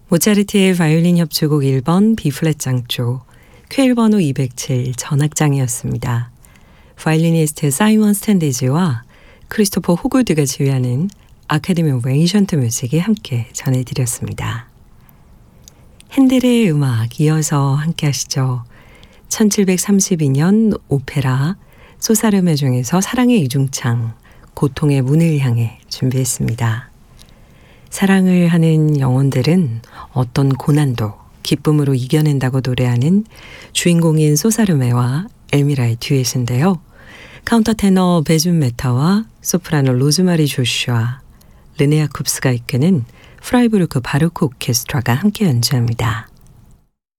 모차르트의 바이올린 협주곡 1번 B플랫 장조, 퀘일 번호 207 전악장이었습니다. 바이올리니스트 사이먼 스탠디지와 크리스토퍼 호글드가 지휘하는 아카데미 오브 엔션트 뮤직이 함께 전해드렸습니다. 핸델의 음악 이어서 함께 하시죠. 1732년 오페라 소사르메 중에서 사랑의 이중창, 고통의 문을 향해 준비했습니다. 사랑을 하는 영혼들은 어떤 고난도 기쁨으로 이겨낸다고 노래하는 주인공인 소사르메와 엘미라의 듀엣인데요. 카운터 테너 베준 메타와 소프라노 로즈마리 조슈아, 르네 야콥스가 이끄는 프라이부르크 바로크 오케스트라가 함께 연주합니다.